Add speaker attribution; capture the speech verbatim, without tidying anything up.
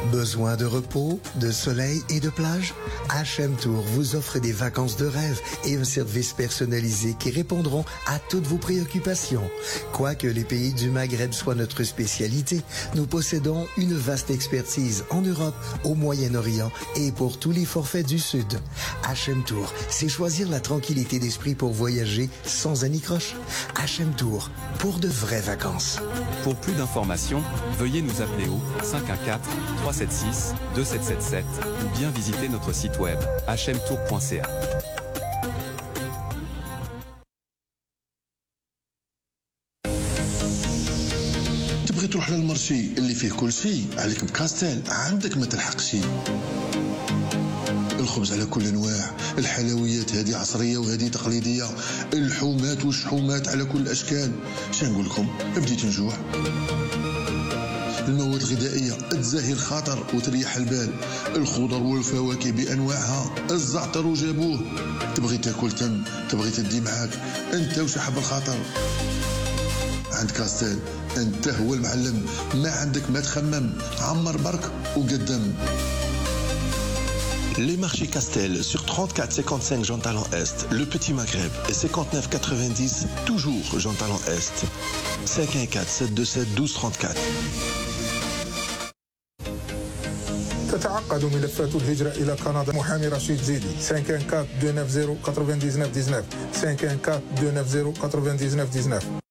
Speaker 1: Besoin de repos, de soleil et de plage? H M Tour vous offre des vacances de rêve et un service personnalisé qui répondront à toutes vos préoccupations. Quoique les pays du Maghreb soient notre spécialité, nous possédons une vaste expertise en Europe, au Moyen-Orient et pour tous les forfaits du Sud. H M Tour, c'est choisir la tranquillité d'esprit pour voyager sans anicroche. H M Tour, pour de vraies vacances.
Speaker 2: Pour plus d'informations, veuillez nous appeler au cinq un quatre, trois sept six, deux sept sept sept ou bien visiter notre site web h m tour point c a.
Speaker 3: تبغي تروح للمرشي اللي فيه كل شيء عليك بكاستيل عندك ما تلحق شيء. الخبز على كل انواع، الحلويات هذه عصريه وهذه تقليديه، اللحومات والشحومات على كل الاشكال. شنقول لكم بديت نجوع. المواد الغذائيه تزهي الخاطر وتريح البال، الخضر والفواكه بانواعها، الزعتر وجابوه. تبغي تاكل تم، تبغي تدي معاك انت وشي حب الخاطر. عند كاستيل انت هو المعلم، ما عندك ما تخمم، عمر برك وقدم.
Speaker 4: Les marchés Castel sur trente-quatre cinquante-cinq Jean Talent Est, le Petit Maghreb et cinquante-neuf quatre-vingt-dix, toujours Jean Talent Est. cinq un quatre, sept deux sept, douze trente-quatre.
Speaker 5: تتعقد ملفات الهجرة إلى كندا. محامي رشيد زيدي cinq un quatre, deux neuf zéro, neuf neuf un neuf neuf cinq un quatre, deux neuf zéro, neuf neuf un neuf